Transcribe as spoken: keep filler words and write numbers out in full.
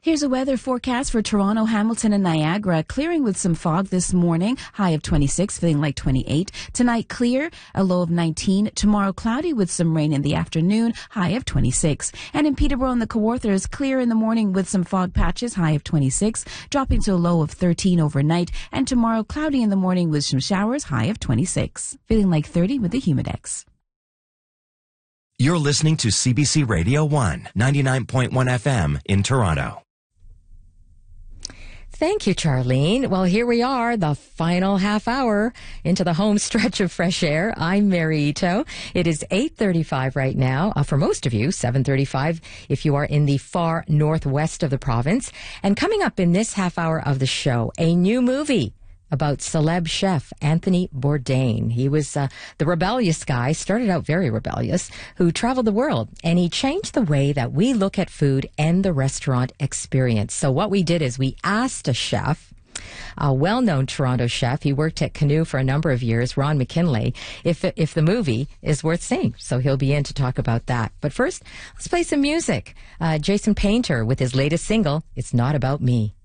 Here's a weather forecast for Toronto, Hamilton, and Niagara. Clearing with some fog this morning, high of twenty-six, feeling like twenty-eight. Tonight, clear, a low of nineteen. Tomorrow, cloudy with some rain in the afternoon, high of twenty-six. And in Peterborough and the Kawarthas, clear in the morning with some fog patches, high of twenty-six, dropping to a low of thirteen overnight. And tomorrow, cloudy in the morning with some showers, high of twenty-six. Feeling like thirty with the Humidex. You're listening to C B C Radio one, ninety-nine point one F M in Toronto. Thank you, Charlene. Well, here we are, the final half hour into the home stretch of fresh air. I'm Mary Ito. It is eight thirty-five right now. Uh, for most of you, seven thirty-five if you are in the far northwest of the province. And coming up in this half hour of the show, a new movie about celeb chef Anthony Bourdain. He was uh, the rebellious guy, started out very rebellious, who traveled the world, and he changed the way that we look at food and the restaurant experience. So what we did is we asked a chef, a well-known Toronto chef, he worked at Canoe for a number of years, Ron McKinley, if, if the movie is worth seeing. So he'll be in to talk about that. But first, let's play some music. Uh, Jason Painter with his latest single, It's Not About Me.